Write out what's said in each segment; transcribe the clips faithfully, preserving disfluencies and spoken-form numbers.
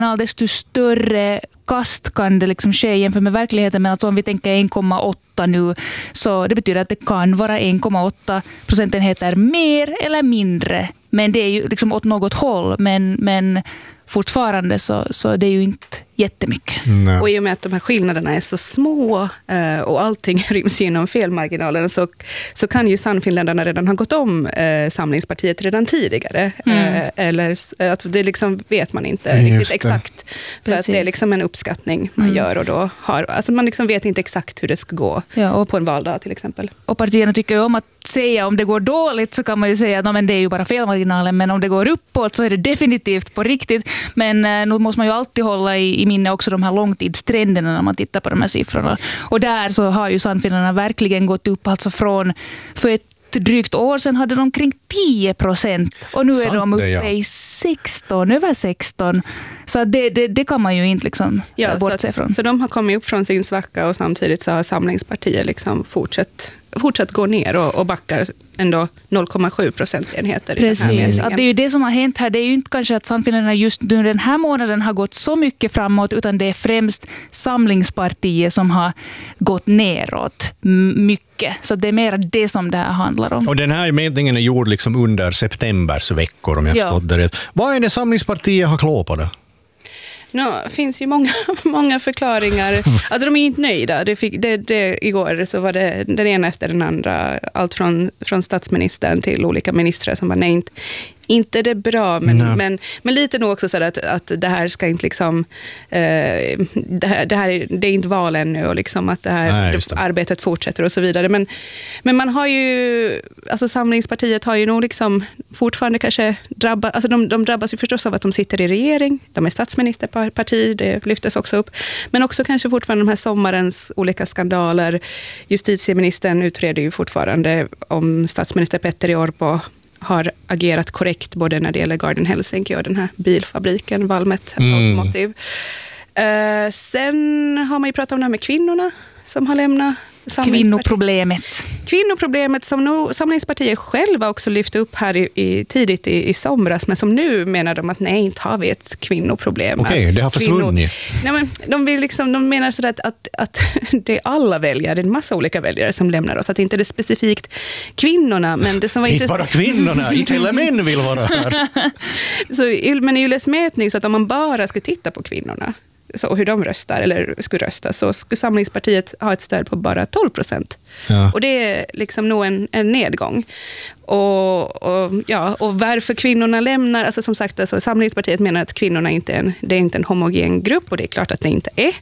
desto större kast kan det liksom ske jämfört med verkligheten. Men alltså om vi tänker en komma åtta nu, så det betyder att det kan vara en komma åtta procentenheter mer eller mindre. Men det är ju liksom åt något håll. Men, men fortfarande så, så det är ju inte jättemycket. Nej. Och i och med att de här skillnaderna är så små eh, och allting ryms inom felmarginalen, så, så kan ju Sannfinländarna redan ha gått om eh, Samlingspartiet redan tidigare. Mm. Eh, eller att det liksom vet man inte Just riktigt det. exakt. För Precis. att det är liksom en uppskattning man Mm. gör, och då har, alltså man liksom vet inte exakt hur det ska gå Ja, och, på en valdag till exempel. och partierna tycker ju om att säga om det går dåligt, så kan man ju säga att no, men det är ju bara felmarginalen, men om det går uppåt så är det definitivt på riktigt. Men eh, nu måste man ju alltid hålla i, i minne också de här långtidstrenderna när man tittar på de här siffrorna. Och där så har ju Sannfinländarna verkligen gått upp, alltså från för ett drygt år sedan hade de kring tio procent och nu Sant är de uppe det, ja. i sexton, över sexton. Så att det, det, det kan man ju inte liksom Ja, så, bortse att, från. så de har kommit upp från sin svacka, och samtidigt så har Samlingspartiet liksom fortsatt, fortsatt gå ner och, och backar ändå noll komma sju procentenheter i den här Precis, meningen. att det är ju det som har hänt här. Det är ju inte kanske att Sannfinländarna just nu den här månaden har gått så mycket framåt, utan det är främst Samlingspartiet som har gått neråt mycket. Så det är mer det som det här handlar om. Och den här mätningen är gjord liksom under septembers veckor, om jag Ja. förstått det rätt. Vad är det Samlingspartiet har klå på det? No, det finns ju många, många förklaringar. Alltså de är inte nöjda. Det fick, det, det, igår så var det den ena efter den andra. Allt från, från statsministern till olika ministrar som var nej, inte, inte det är bra, men, men, men lite nog också så att, att det här ska inte liksom, eh, det, här, det, här, det är inte val ännu, och liksom att det här Nej, just det. arbetet fortsätter och så vidare. Men, men man har ju, alltså Samlingspartiet har ju nog liksom fortfarande kanske drabbat, alltså de, de drabbas ju förstås av att de sitter i regering, de är statsministerparti, det lyftes också upp, men också kanske fortfarande de här sommarens olika skandaler. Justitieministern utreder ju fortfarande om statsminister Petteri Orpo har agerat korrekt både när det gäller Garden Helsinki och den här bilfabriken, Valmet Mm. Automotive. Uh, sen har man ju pratat om det här med kvinnorna som har lämnat Samlingspartiet. Kvinnoproblemet. Kvinnoproblemet som nog Samlingspartiet själva också lyfte upp här i, i, tidigt i, i somras, men som nu menar de att nej, inte har vi ett kvinnoproblem. Okej, okay, det har försvunnit. Nej, men de, vill liksom, de menar så att, att, att det är alla väljare, det är en massa olika väljare som lämnar oss, att inte det är specifikt kvinnorna, men det som var Inte bara kvinnorna, inte hela män vill vara här. så, men i Yles mätning, så att om man bara skulle titta på kvinnorna så, och hur de röstar eller skulle rösta, så skulle Samlingspartiet ha ett stöd på bara tolv procent. Ja. Och det är liksom nog en, en nedgång. Och, och, ja, och varför kvinnorna lämnar, alltså som sagt, alltså, Samlingspartiet menar att kvinnorna inte är en, det är inte en homogen grupp, och det är klart att det inte är.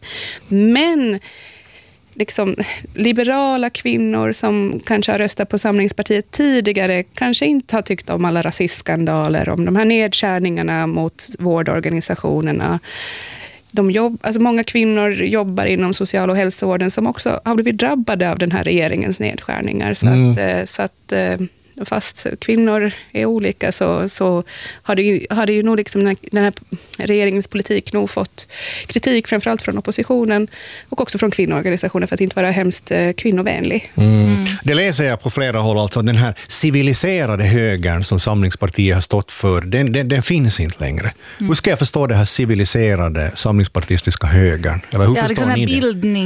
Men liksom, liberala kvinnor som kanske har röstat på Samlingspartiet tidigare kanske inte har tyckt om alla rasistskandaler, om de här nedskärningarna mot vårdorganisationerna. De jobb, alltså många kvinnor jobbar inom social- och hälsovården som också har blivit drabbade av den här regeringens nedskärningar. Så Mm. att, så att fast kvinnor är olika, så, så har, det ju, har det ju nog liksom den här, den här regeringens politik nog fått kritik, framförallt från oppositionen och också från kvinnoorganisationer, för att inte vara hemskt kvinnovänlig. Mm. Mm. Det läser jag på flera håll, alltså den här civiliserade högern som Samlingspartiet har stått för, den, den, den finns inte längre. Mm. Hur ska jag förstå det här civiliserade samlingspartistiska högern? Eller hur Ja, förstår liksom ni den det?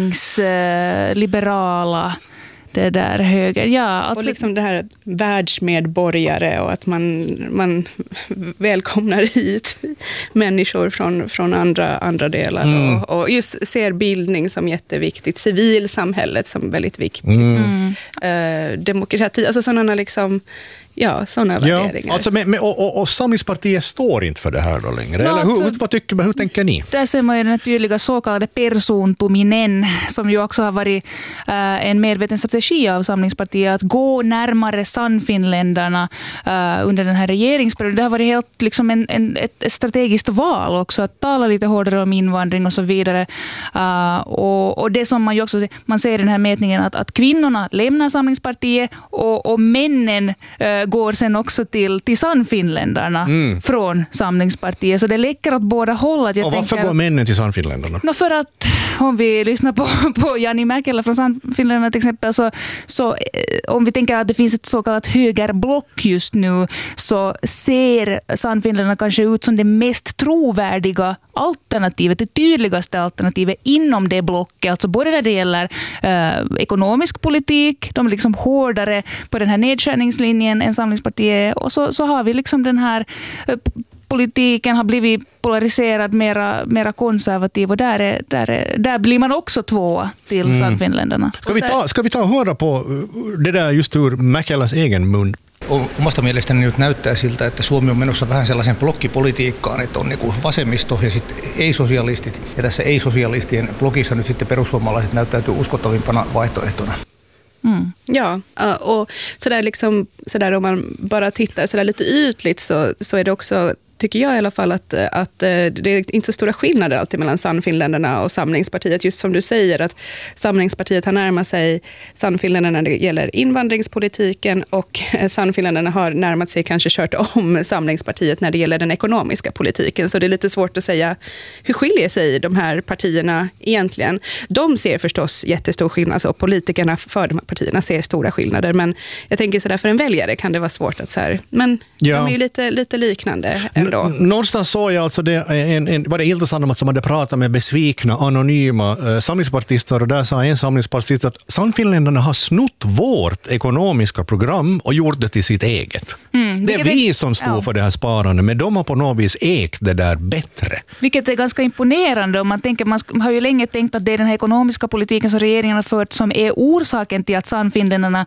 bildningsliberala det där höger. Ja, alltså, och liksom det här världsmedborgare, och att man, man välkomnar hit människor från, från andra, andra delar. Mm. Och, och just ser bildning som jätteviktigt, civilsamhället som väldigt viktigt. Mm. Eh, demokrati, alltså sådana liksom, ja, sådana Ja, värderingar. alltså, men, men, och, och, och Samlingspartiet står inte för det här då längre? No, Eller hur, alltså, vad tycker, hur tänker ni? Där ser man ju den tydliga så kallade persontuminen, som ju också har varit äh, en medveten strategi av Samlingspartiet, att gå närmare Sannfinländarna äh, under den här regeringsperioden. Det har varit helt liksom en, en, ett, ett strategiskt val också, att tala lite hårdare om invandring och så vidare. Äh, och, och det som man ju också man ser i den här mätningen, att, att kvinnorna lämnar Samlingspartiet och, och männen äh, äh, går sen också till, till Sannfinländarna mm. från Samlingspartiet. Så det läcker åt båda håll. Att jag och varför tänker, går männen till Sannfinländarna? No, för att om vi lyssnar på, på Jani Mäkelä från Sannfinländarna till exempel, så, så om vi tänker att det finns ett så kallat högerblock just nu, så ser Sannfinländarna kanske ut som det mest trovärdiga alternativet, det tydligaste alternativet inom det blocket. Alltså både när det gäller eh, ekonomisk politik, de är liksom hårdare på den här nedskärningslinjen än Samlingspartiet, och så, så har vi liksom den här eh, politiken har blivit polariserad, mera, mera konservativ, och där, är, där, är, där blir man också tvåa till mm. Sannfinländarna. Ska vi, ta, ska vi ta och höra på det där just ur Mäkeläs egen mun? Omasta mielestäni nyt näyttää siltä, että Suomi on menossa vähän sellaisen blokkipolitiikkaan, että on niinku vasemmisto ja sitten ei-sosialistit. Ja tässä ei-sosialistien blogissa nyt sitten perussuomalaiset näyttäytyy uskottavimpana vaihtoehtona. Mm. Ja, och sådär liksom, sådär om man bara tittar sådär lite ytligt, så, så är det också, tycker jag i alla fall, att, att det är inte så stora skillnader alltid mellan Sannfinländarna och Samlingspartiet. Just som du säger, att Samlingspartiet har närmat sig Sannfinländarna när det gäller invandringspolitiken, och Sannfinländarna har närmat sig, kanske kört om Samlingspartiet när det gäller den ekonomiska politiken. Så det är lite svårt att säga hur skiljer sig de här partierna egentligen. De ser förstås jättestor skillnad, alltså politikerna för de här partierna ser stora skillnader, men jag tänker sådär, för en väljare kan det vara svårt att så här, men ja. de är ju lite, lite liknande. Då. Någonstans såg jag alltså det, en, en, var det Ilta-Sanomat som hade pratat med besvikna, anonyma eh, samlingspartister, och där sa en samlingspartist att Sannfinländarna har snott vårt ekonomiska program och gjort det till sitt eget. Mm, det är vi som står ja. för det här sparandet, men de har på något vis ägt det där bättre. Vilket är ganska imponerande om man tänker, man har ju länge tänkt att det är den här ekonomiska politiken som regeringen har fört som är orsaken till att Sannfinländarna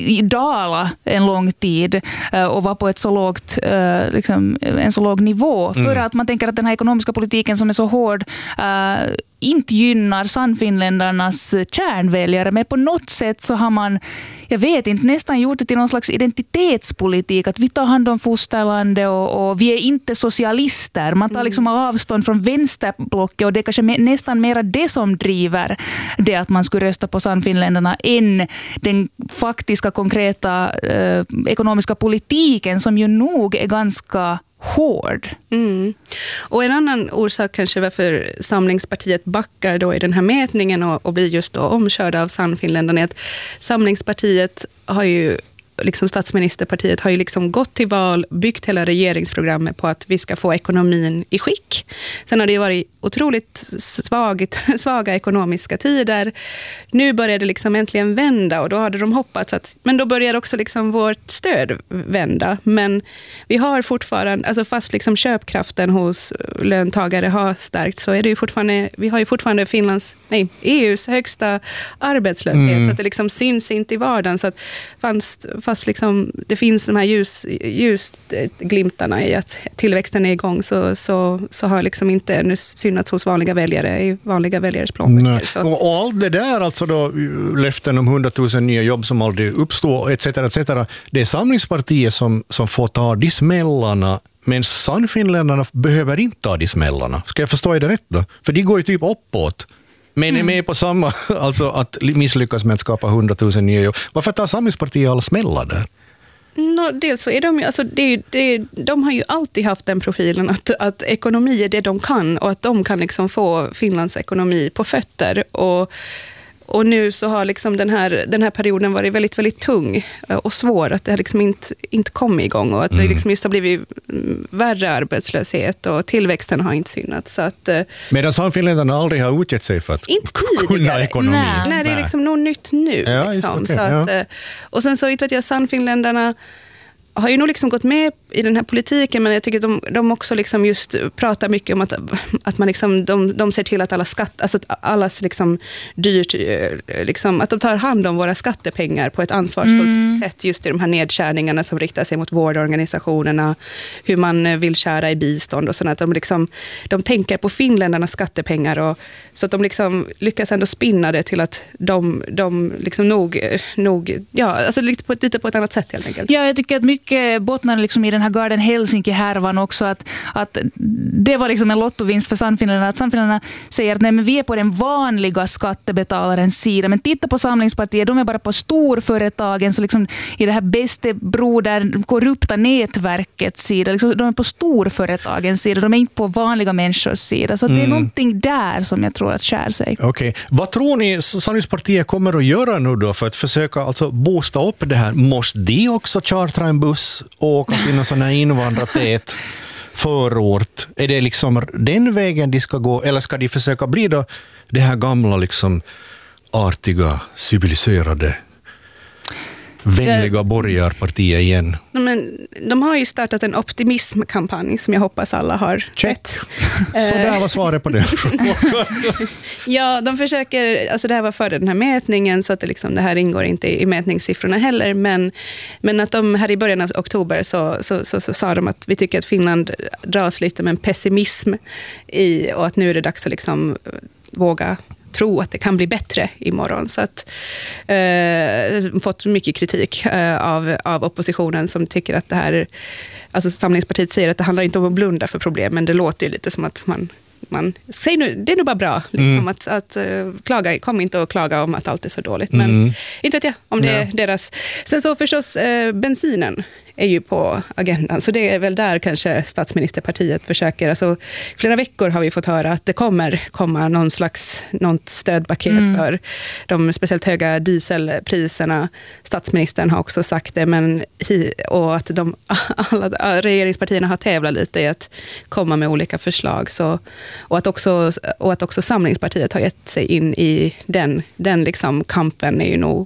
dala en lång tid och var på ett så lågt liksom, en så låg nivå. Mm. För att man tänker att den här ekonomiska politiken som är så hård uh, inte gynnar Sannfinländarnas kärnväljare, men på något sätt så har man, jag vet inte, nästan gjort det till någon slags identitetspolitik, att vi tar hand om fosterlandet och, och vi är inte socialister. Man tar liksom avstånd från vänsterblocket, och det är kanske nästan mera det som driver det att man skulle rösta på Sannfinländarna än den faktiska konkreta eh, ekonomiska politiken som ju nog är ganska hård. Mm. Och en annan orsak kanske varför Samlingspartiet backar då i den här mätningen och, och blir just då omkörda av Sannfinländarna är att Samlingspartiet har ju, liksom statsministerpartiet har ju liksom gått till val, byggt hela regeringsprogrammet på att vi ska få ekonomin i skick. Sen har det ju varit otroligt svagt, svaga ekonomiska tider. Nu börjar det liksom äntligen vända, och då hade de hoppats att, men då börjar också liksom vårt stöd vända. Men vi har fortfarande, alltså fast liksom köpkraften hos löntagare har stärkt, så är det ju fortfarande, vi har ju fortfarande Finlands, nej, E U:s högsta arbetslöshet, mm. så att det liksom syns inte i vardagen, så att fanns fast liksom, det finns de här ljus, ljusglimtarna i att tillväxten är igång, så, så, så har liksom inte ännu synats hos vanliga väljare i vanliga väljares plånböcker. Och, och allt det där, alltså då, löften om hundratusen nya jobb som aldrig uppstår, et cetera, et cetera. Det är Samlingspartiet som, som får ta de smällarna, men Sannfinländarna behöver inte ta de smällarna. Ska jag förstå det rätt då? För de går ju typ uppåt. Men är med på samma, alltså att misslyckas med att skapa hundratusen nya jobb. Varför tar Samlingspartiet alla smällar där? No, dels så är de, alltså det, det, de har ju alltid haft den profilen att, att ekonomi är det de kan, och att de kan liksom få Finlands ekonomi på fötter. Och Och nu så har liksom den här, den här perioden varit väldigt, väldigt tung och svår. Att det har liksom inte, inte kommit igång. Och att det liksom just har blivit värre arbetslöshet. Och tillväxten har inte synats. Så att, medan Sannfinländarna aldrig har utgett sig för att inte kunna ekonomi. Nej, Nej, det är liksom något nytt nu. Ja, liksom. okay, så att, ja. Och sen så vet jag, Sannfinländarna har ju nog liksom gått med i den här politiken, men jag tycker att de, de också liksom just pratar mycket om att, att man liksom, de, de ser till att alla skatt, alltså att allas liksom dyrt, liksom, att de tar hand om våra skattepengar på ett ansvarsfullt mm. sätt, just i de här nedskärningarna som riktar sig mot vårdorganisationerna, hur man vill köra i bistånd och sådant. Att de, liksom, de tänker på finländarnas skattepengar, och, så att de liksom lyckas ändå spinna det till att de, de liksom nog, nog ja, alltså lite på, lite på ett annat sätt helt enkelt. Ja, jag tycker att mycket mycket bottnar liksom i den här Garden Helsinki-härvan också, att, att det var liksom en lottovinst för Sannfinländarna, att Sannfinländarna säger att nej, men vi är på den vanliga skattebetalarens sida, men titta på Samlingspartiet, de är bara på storföretagen, så liksom i det här bäste broder korrupta nätverkets sida, liksom, de är på storföretagens sida, de är inte på vanliga människors sida, så mm. det är någonting där som jag tror att skär sig. Okej, okay. Vad tror ni Samlingspartiet kommer att göra nu då för att försöka alltså boosta upp det här? Måste de också chartra en buss och åka till någon sån här invandrartät förort? Är det liksom den vägen de ska gå, eller ska de försöka bli då det här gamla liksom artiga, civiliserade, vänliga borgarpartiet igen? Men de har ju startat en optimismkampanj som jag hoppas alla har sett. Så där var svaret på det. Ja, de försöker, alltså det här var före den här mätningen, så att det, liksom, det här ingår inte i mätningssiffrorna heller, men, men att de här i början av oktober så, så, så, så sa de att vi tycker att Finland dras lite med en pessimism i, och att nu är det dags att liksom våga tro att det kan bli bättre imorgon. Så att eh, fått mycket kritik eh, av, av oppositionen som tycker att det här, alltså Samlingspartiet säger att det handlar inte om att blunda för problem, men det låter ju lite som att man man säger nu, det är nog bara bra liksom, mm. att, att uh, klaga, kom inte och klaga om att allt är så dåligt, men mm. inte vet jag om det ja. är deras. Sen så förstås uh, bensinen är ju på agendan, så det är väl där kanske statsministerpartiet försöker, alltså flera veckor har vi fått höra att det kommer komma någon slags något stödpaket mm. för de speciellt höga dieselpriserna. Statsministern har också sagt det, men och att de alla regeringspartierna har tävlat lite i att komma med olika förslag, så och att också och att också Samlingspartiet har gett sig in i den den liksom kampen är ju nog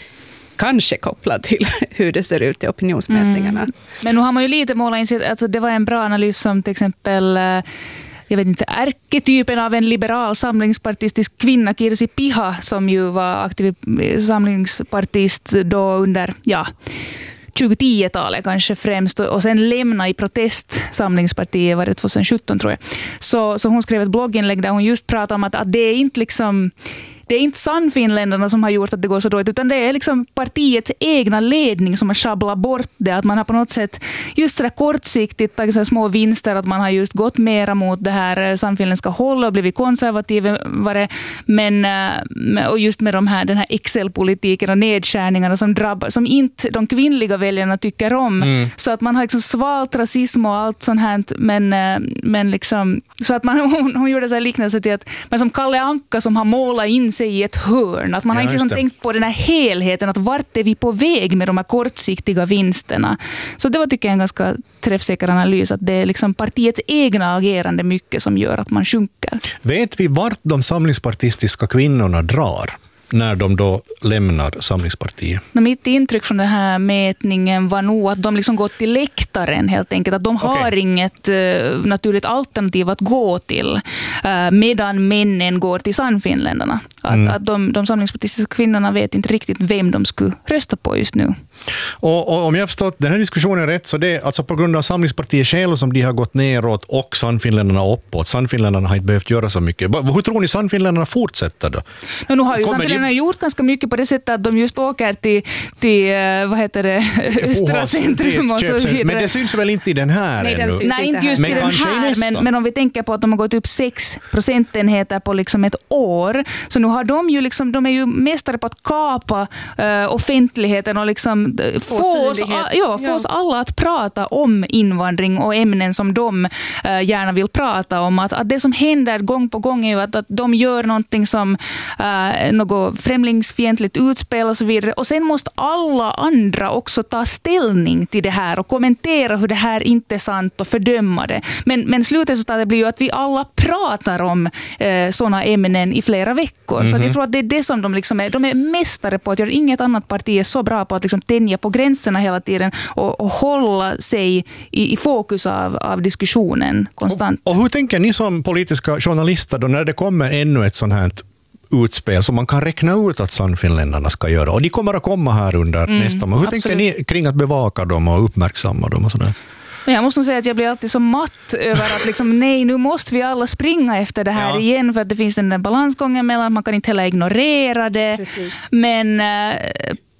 kanske kopplad till hur det ser ut i opinionsmätningarna. Mm. Men nu har man ju lite målat in sig, alltså det var en bra analys som till exempel, jag vet inte, ärketypen av en liberal samlingspartistisk kvinna, Kirsi Piha, som ju var aktiv samlingspartist då under, ja, tjugohundratalet kanske främst, och sen lämna i protest Samlingspartiet var det tjugohundrasjutton tror jag. Så, så hon skrev ett blogginlägg där hon just pratade om att, att det är inte liksom det är inte Sannfinländarna som har gjort att det går så dåligt, utan det är liksom partiets egna ledning som har schabblat bort det. Att man har på något sätt just så där kortsiktigt tagit så små vinster, att man har just gått mera mot det här sannfinländska hållet och blivit konservativare, men och just med de här, den här Excel-politiken och nedskärningarna som drabbar, som inte de kvinnliga väljarna tycker om. Mm. Så att man har liksom svalt rasism och allt sånt här, men, men liksom, så att man, hon, hon gjorde så här liknelse till att man som Kalle Anka som har målat in sig i ett hörn. Att man har ja, inte liksom tänkt på den här helheten, att vart är vi på väg med de här kortsiktiga vinsterna. Så det var, tycker jag, en ganska träffsäker analys, att det är liksom partiets egna agerande mycket som gör att man sjunker. Vet vi vart de samlingspartistiska kvinnorna drar när de då lämnar Samlingspartiet? Mitt intryck från den här mätningen var nog att de liksom gått till läktaren helt enkelt. Att de har okay. inget uh, naturligt alternativ att gå till uh, medan männen går till Sannfinländarna. Att, mm. att de, de samlingspartistiska kvinnorna vet inte riktigt vem de skulle rösta på just nu. Och, och om jag har förstått den här diskussionen rätt, så det är alltså på grund av Samlingspartiet själv som de har gått neråt och Sannfinländarna uppåt. Sannfinländarna har inte behövt göra så mycket. Hur tror ni Sannfinländarna fortsätter då? Men nu har ju Sannfinländarna de... gjort ganska mycket på det sättet att de just åker till, till vad heter det, Östra centrum och så vidare. Men det syns väl inte i den här Nej, ännu? Nej, inte just men i den här, men, men om vi tänker på att de har gått upp sex procentenheter på liksom ett år, så nu har de ju liksom, de är ju mästare på att kapa uh, offentligheten och liksom få oss, ja, få oss alla att prata om invandring och ämnen som de uh, gärna vill prata om. Att, att det som händer gång på gång är ju att, att de gör någonting som uh, något främlingsfientligt utspel och så vidare. Och sen måste alla andra också ta ställning till det här och kommentera hur det här inte är sant och fördöma det. Men, men slutresultatet blir ju att vi alla pratar om uh, sådana ämnen i flera veckor. Mm-hmm. Så att jag tror att det är det som de liksom är. De är mästare på att göra. Inget annat parti är så bra på att liksom tänja på gränserna hela tiden och, och hålla sig i, i fokus av, av diskussionen konstant. Och, och hur tänker ni som politiska journalister då när det kommer ännu ett sånt här utspel som man kan räkna ut att Sannfinländarna ska göra? Och de kommer att komma här under mm, nästa månad. Hur absolut. tänker ni kring att bevaka dem och uppmärksamma dem och sådär? Jag måste nog säga att jag blir alltid så matt över att liksom, nej, nu måste vi alla springa efter det här ja. igen, för att det finns den där balansgången mellan, man kan inte heller ignorera det. Precis. Men äh,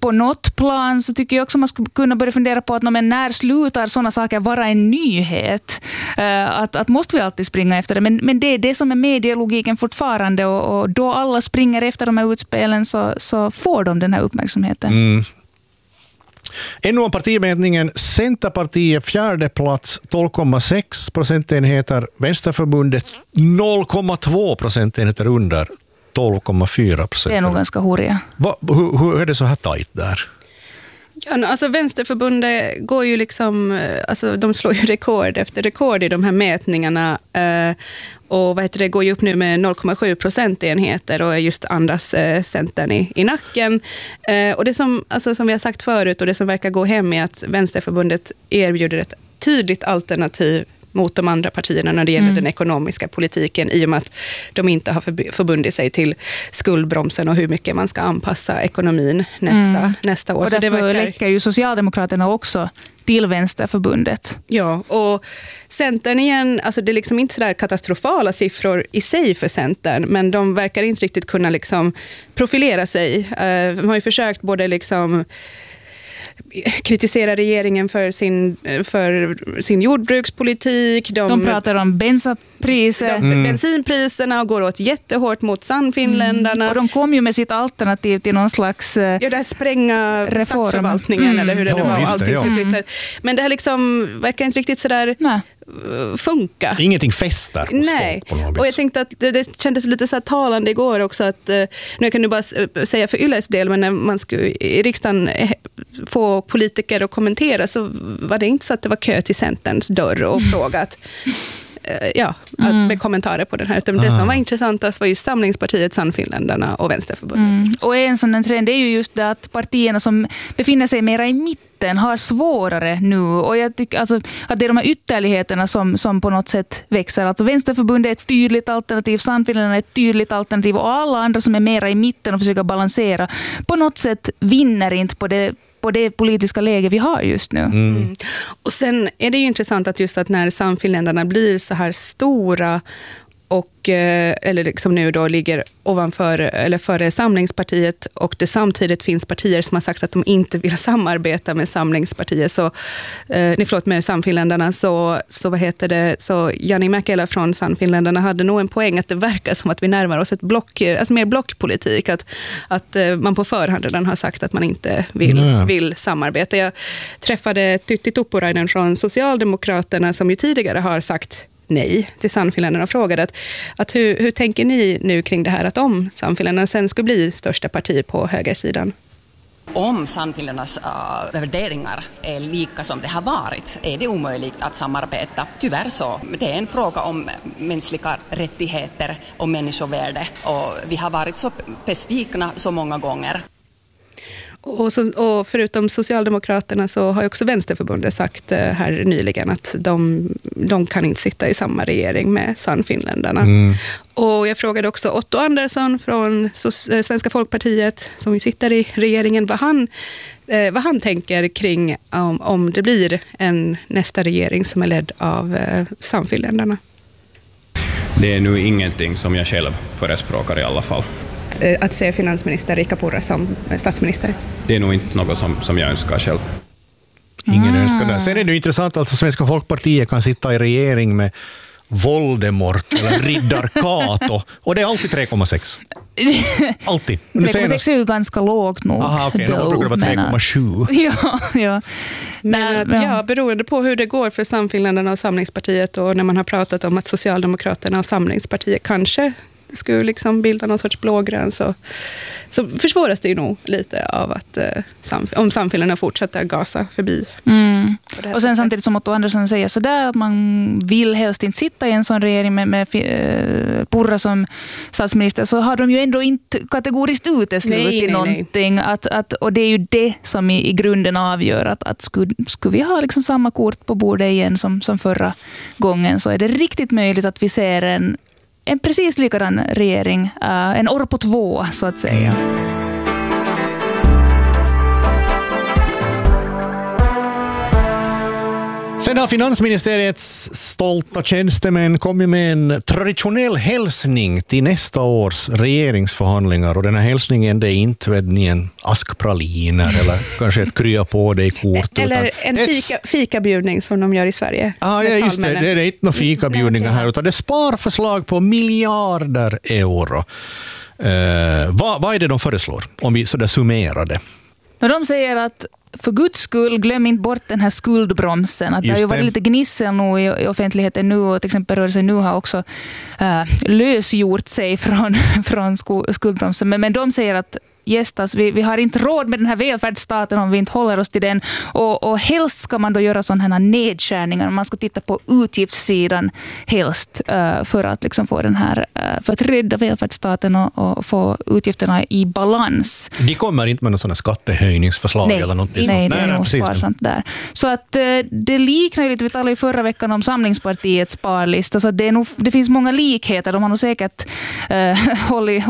på något plan så tycker jag också man skulle kunna börja fundera på att men när slutar sådana saker vara en nyhet? Uh, att, att måste vi alltid springa efter det? Men, men det är det som är medielogiken fortfarande och, och då alla springer efter de här utspelen så, så får de den här uppmärksamheten. Mm. Ännu om partimätningen. Centerpartiet fjärde plats tolv komma sex procentenheter. Vänsterförbundet noll komma två procentenheter under tolv komma fyra procent. Det är nog ganska hurriga. Va, hur, hur är det så här tajt där? Ja, alltså Vänsterförbundet går ju liksom, alltså de slår ju rekord efter rekord i de här mätningarna eh, och vad heter det, går ju upp nu med noll komma sju procentenheter och är just andas eh, Centern i, i nacken. Eh, och det som, alltså, som vi har sagt förut och det som verkar gå hem är att Vänsterförbundet erbjuder ett tydligt alternativ mot de andra partierna när det gäller mm. den ekonomiska politiken i och med att de inte har förbundit sig till skuldbromsen och hur mycket man ska anpassa ekonomin nästa, mm. nästa år. Och därför så det verkar... läcker ju Socialdemokraterna också till Vänsterförbundet. Ja, och Centern igen, alltså det är liksom inte sådär katastrofala siffror i sig för Centern, men de verkar inte riktigt kunna liksom profilera sig. Uh, de har ju försökt både liksom kritisera regeringen för sin, för sin jordbrukspolitik. De, de pratar om bensinpriser. Mm. bensinpriserna och går åt jättehårt mot Sannfinländarna. Mm. Och de kom ju med sitt alternativ till någon slags ja, det här spränga reform. Statsförvaltningen mm. eller hur det ja, var. Allting det, ja. som flyttar. Men det här liksom verkar inte riktigt sådär Nej. funka. Ingenting fäster hos Nej, folk på något vis. Och jag tänkte att det, det kändes lite så här talande igår också att, nu jag kan du bara säga för Yles del, men när man skulle i riksdagen få politiker att kommentera så var det inte så att det var kö till Centerns dörr och frågat ja, att mm. med kommentarer på den här. Det som var intressantast var ju Samlingspartiet, Sannfinländarna och Vänsterförbundet. Mm. Och en sån trend är ju just det att partierna som befinner sig mera i mitten har svårare nu. Och jag tycker alltså, att det är de här ytterligheterna som, som på något sätt växer. Alltså Vänsterförbundet är ett tydligt alternativ, Sannfinländarna är ett tydligt alternativ och alla andra som är mera i mitten och försöker balansera på något sätt vinner inte på det på det politiska läge vi har just nu. Mm. Mm. Och sen är det ju intressant att just att när Sannfinländarna blir så här stora och eller liksom nu då ligger ovanför eller före Samlingspartiet och det samtidigt finns partier som har sagt att de inte vill samarbeta med Samlingspartiet så eh, ni förlåt med Sannfinländarna så så vad heter det så Jani Mäkelä från Sannfinländarna hade nog en poäng att det verkar som att vi närmar oss ett block alltså mer blockpolitik att att eh, man på förhand redan har sagt att man inte vill mm. vill samarbeta. Jag träffade Tytti Tuppurainen från Socialdemokraterna som ju tidigare har sagt nej till Sannfinländarna och frågade att, att hur, hur tänker ni nu kring det här att om Sannfinländarna sen ska bli största parti på högersidan? Om Sannfinländarnas uh, värderingar är lika som det har varit är det omöjligt att samarbeta. Tyvärr så. Det är en fråga om mänskliga rättigheter och människovärde och vi har varit så besvikna så många gånger. Och, så, och förutom Socialdemokraterna så har ju också Vänsterförbundet sagt här nyligen att de, de kan inte sitta i samma regering med Sannfinländarna. Mm. Och jag frågade också Otto Andersson från Svenska Folkpartiet som ju sitter i regeringen vad han, eh, vad han tänker kring om, om det blir en nästa regering som är ledd av eh, Sannfinländarna. Det är nu ingenting som jag själv förespråkar i alla fall. Att se finansminister Riikka Purra som statsminister? Det är nog inte något som, som jag önskar själv. Ingen ah. önskar det. Sen är det intressant att alltså, Svenska Folkpartiet kan sitta i regering med Voldemort eller Riddar Kato. Och det är alltid tre komma sex. Alltid. tre komma sex är ju ganska lågt nog. Aha, okej. Okay. Då brukar det vara tre komma sju. Ja, ja. Men att, ja, beroende på hur det går för Sannfinländarna och Samlingspartiet och när man har pratat om att Socialdemokraterna och Samlingspartiet kanske skulle liksom bilda någon sorts blågrön så, så försvåras det ju nog lite av att eh, om Sannfinländarna fortsätter gasa förbi. Mm. Och sen samtidigt som Otto Andersson säger sådär att man vill helst inte sitta i en sån regering med, med eh, Purra som statsminister så har de ju ändå inte kategoriskt uteslutit i någonting. Att, att, och det är ju det som i, i grunden avgör att, att skulle, skulle vi ha liksom samma kort på bordet igen som, som förra gången så är det riktigt möjligt att vi ser en En precis likadan regering, uh, en år på två så att säga. Sen har finansministeriets stolta tjänstemän kommit med en traditionell hälsning till nästa års regeringsförhandlingar. Och den här hälsningen, det är inte vet ni, en askpraliner eller kanske ett krya på dig kort. Eller en fika, fikabjudning som de gör i Sverige. Ah, ja, just det. Det är inte några fikabjudningar här, utan det är sparförslag på miljarder euro. Uh, vad, vad är det de föreslår, om vi sådär summerar det? De säger att för Guds skull, glöm inte bort den här skuldbromsen. Att det har ju varit lite gnissel nu i, i offentligheten nu, och till exempel rörelsen nu har också äh, lösgjort sig från, från skuldbromsen. Men, men de säger att gästas, vi, vi har inte råd med den här välfärdsstaten om vi inte håller oss till den. Och, och helst ska man då göra sådana här nedskärningar. Man ska titta på utgiftssidan helst uh, för att liksom få den här, uh, för att rädda välfärdsstaten och, och få utgifterna i balans. De kommer inte med någon sådana skattehöjningsförslag nej, eller något nej, sånt. Nej, det är nog sparsamt där. Så att uh, det liknar ju lite, vi talade ju förra veckan om Samlingspartiets sparlista, så det, är nog, det finns många likheter. De har nog säkert uh, hållit,